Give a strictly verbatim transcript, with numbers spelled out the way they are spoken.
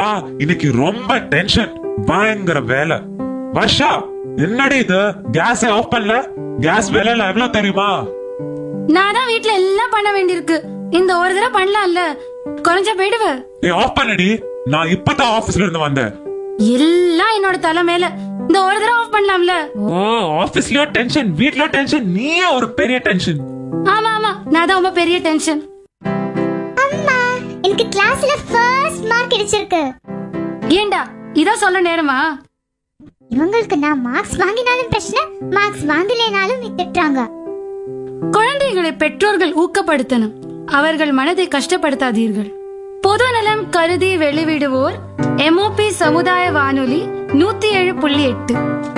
வா, இன்னைக்கு ரொம்ப டென்ஷன், பயங்கர வேலை. வர்ஷா, என்னடி இது கேஸ் ஆஃப் பண்ணல? கேஸ் வேலை எவ்வளவு தெரியுமா? நான் தான் வீட்ல எல்லாம் பண்ண வேண்டியிருக்கு. இந்த ஒரு தடவை பண்ணலாம்ல, குறைஞ்ச போயிடுவ. ஏ ஆஃப் பண்ணடி, நான் இப்பதான் ஆபீஸ்ல இருந்து வந்தேன். எல்லாம் என்னோட தலை மேல. இந்த ஒரு தடவை ஆஃப் பண்ணலாம்ல. ஓ, ஆபீஸ்லயோ டென்ஷன், வீட்லயோ டென்ஷன், நீயே ஒரு பெரிய டென்ஷன். ஆமா ஆமா, நான் தான் ரொம்ப பெரிய டென்ஷன். அம்மா, எனக்கு கிளாஸ்ல ஃபர்ஸ்ட் மார்க் கிடைச்சிருக்கு. ஏண்டா இத சொல்ல நேரமா? இவங்களுக்கு நான் மார்க்ஸ் வாங்கினாலும் பிரச்சனை, மார்க்ஸ் வாங்கலைனாலும் திட்டுறாங்க. குழந்தைகளை பெற்றோர்கள் ஊக்கப்படுத்தணும், அவர்கள் மனதை கஷ்டப்படுத்தாதீர்கள். பொது நலம் கருதி வெளிவிடுவோர் எம்ஓபி சமுதாய வானொலி நூத்தி ஏழு புள்ளி எட்டு.